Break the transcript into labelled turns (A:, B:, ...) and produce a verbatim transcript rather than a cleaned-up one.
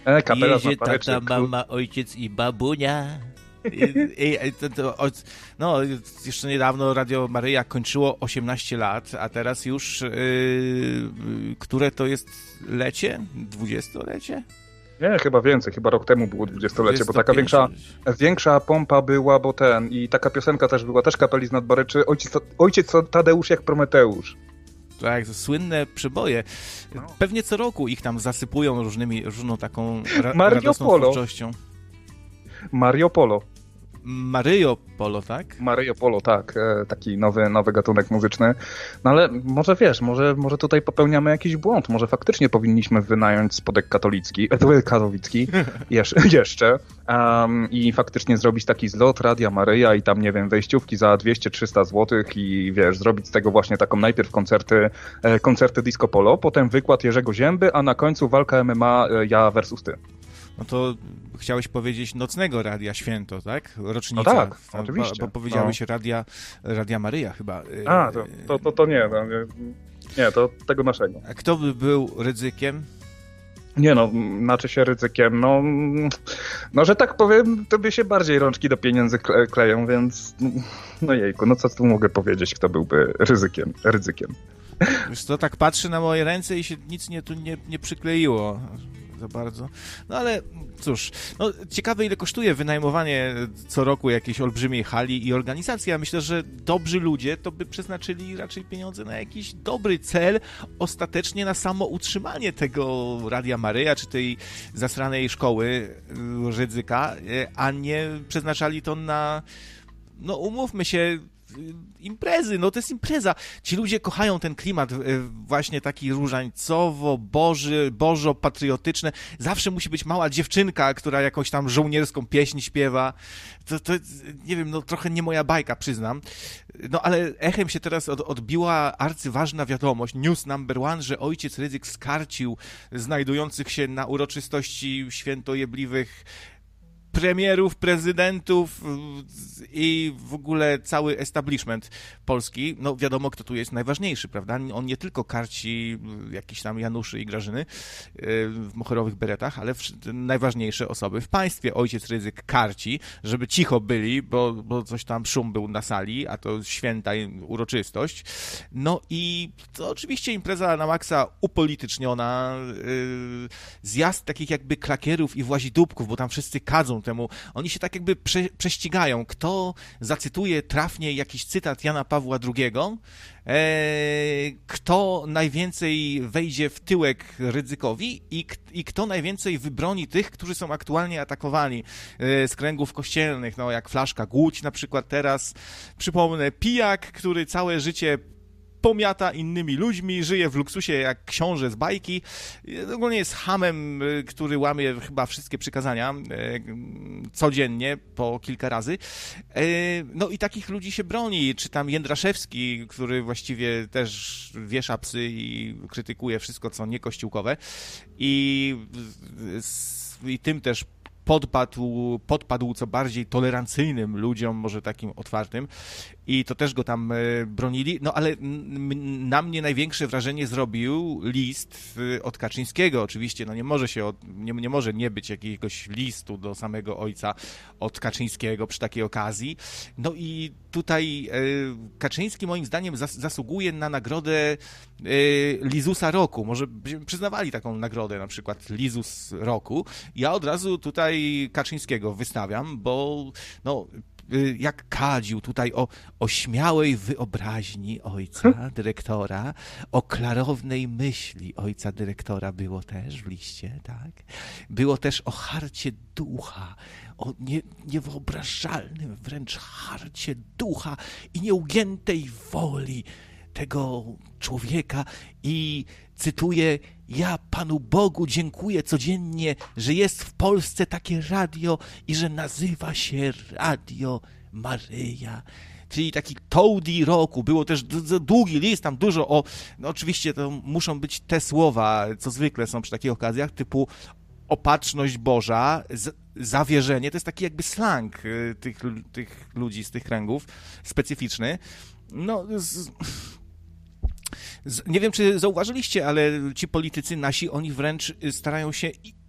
A: E, kapela
B: Jedzie
A: zapareczny,
B: tata, mama, ojciec i babunia. I, i, to, to, no, jeszcze niedawno Radio Maryja kończyło osiemnaście lat, a teraz już yy, które to jest lecie? dwudziestolecie?
A: Nie, chyba więcej, chyba rok temu było dwudziestolecie, bo taka większa, większa pompa była, bo ten, i taka piosenka też była, też kapeli z Nadbaryczy, ojciec, ojciec Tadeusz jak Prometeusz.
B: Tak, słynne przeboje. Pewnie co roku ich tam zasypują różnymi, różną taką ra-
A: Mario
B: radosną
A: Polo.
B: twórczością.
A: Mario Polo.
B: Maryjo Polo, tak?
A: Mario Polo, tak, e, taki nowy, nowy gatunek muzyczny. No ale może wiesz, może, może tutaj popełniamy jakiś błąd, może faktycznie powinniśmy wynająć spodek katolicki, e, katowicki jesz, jeszcze um, i faktycznie zrobić taki zlot Radia Maryja i tam, nie wiem, wejściówki za dwieście trzysta złotych i wiesz, zrobić z tego właśnie taką najpierw koncerty, e, koncerty disco polo, potem wykład Jerzego Zięby, a na końcu walka M M A e, ja versus ty.
B: No to chciałeś powiedzieć Nocnego Radia Święto, tak? Rocznica.
A: No tak,
B: Tam,
A: oczywiście.
B: Bo, bo powiedziałeś
A: no.
B: Radia, Radia Maryja chyba.
A: A, to, to, to, to nie, no, nie, nie, to tego naszego.
B: A kto by był Rydzykiem?
A: Nie no, znaczy się Rydzykiem, no, no, że tak powiem, to by się bardziej rączki do pieniędzy kle- kleją, więc no jejku, no co tu mogę powiedzieć, kto byłby ryzykiem, Rydzykiem.
B: Wiesz co, tak patrzy na moje ręce i się nic nie, tu nie, nie przykleiło za bardzo. No ale cóż, no ciekawe ile kosztuje wynajmowanie co roku jakiejś olbrzymiej hali i organizacji. Ja myślę, że dobrzy ludzie to by przeznaczyli raczej pieniądze na jakiś dobry cel, ostatecznie na samo utrzymanie tego Radia Maryja, czy tej zasranej szkoły Rydzyka, a nie przeznaczali to na, no umówmy się, imprezy, no to jest impreza. Ci ludzie kochają ten klimat właśnie taki różańcowo, boży, bożo-patriotyczny. Zawsze musi być mała dziewczynka, która jakąś tam żołnierską pieśń śpiewa. To, to nie wiem, no trochę nie moja bajka, przyznam. No ale echem się teraz od, odbiła arcyważna wiadomość, news number one, że ojciec Rydzyk skarcił znajdujących się na uroczystości świętojebliwych premierów, prezydentów i w ogóle cały establishment polski. No wiadomo, kto tu jest najważniejszy, prawda? On nie tylko karci jakieś tam Januszy i Grażyny w moherowych beretach, ale najważniejsze osoby w państwie. Ojciec Rydzyk karci, żeby cicho byli, bo, bo coś tam szum był na sali, a to święta uroczystość. No i to oczywiście impreza na maksa upolityczniona, zjazd takich jakby klakierów i włazidóbków, bo tam wszyscy kadzą temu. Oni się tak jakby prze, prześcigają. Kto zacytuje trafnie jakiś cytat Jana Pawła drugiego, e, kto najwięcej wejdzie w tyłek Rydzykowi i, i kto najwięcej wybroni tych, którzy są aktualnie atakowani e, z kręgów kościelnych, no jak Flaszka Głódź na przykład teraz. Przypomnę, pijak, który całe życie pomiata innymi ludźmi, żyje w luksusie jak książę z bajki. Ogólnie jest chamem, który łamie chyba wszystkie przykazania codziennie, po kilka razy. No i takich ludzi się broni. Czy tam Jędraszewski, który właściwie też wiesza psy i krytykuje wszystko, co niekościółkowe. I, i tym też podpadł, podpadł co bardziej tolerancyjnym ludziom, może takim otwartym i to też go tam e, bronili, no ale m, na mnie największe wrażenie zrobił list y, od Kaczyńskiego, oczywiście, no nie może się, od, nie, nie może nie być jakiegoś listu do samego ojca od Kaczyńskiego przy takiej okazji, no i tutaj e, Kaczyński moim zdaniem zas, zasługuje na nagrodę e, Lizusa Roku, może byśmy przyznawali taką nagrodę, na przykład Lizus Roku. Ja od razu tutaj Kaczyńskiego wystawiam, bo no jak kadził tutaj o, o śmiałej wyobraźni ojca dyrektora, o klarownej myśli ojca dyrektora było też w liście, tak? Było też o harcie ducha, o nie, niewyobrażalnym wręcz harcie ducha i nieugiętej woli tego człowieka i cytuję: ja Panu Bogu dziękuję codziennie, że jest w Polsce takie radio i że nazywa się Radio Maryja. Czyli taki toady roku. Było też długi list, tam dużo o... No oczywiście to muszą być te słowa, co zwykle są przy takich okazjach, typu opatrzność Boża, z, zawierzenie. To jest taki jakby slang y, tych, tych ludzi z tych kręgów, specyficzny. No... Z, Nie wiem, czy zauważyliście, ale ci politycy nasi, oni wręcz starają się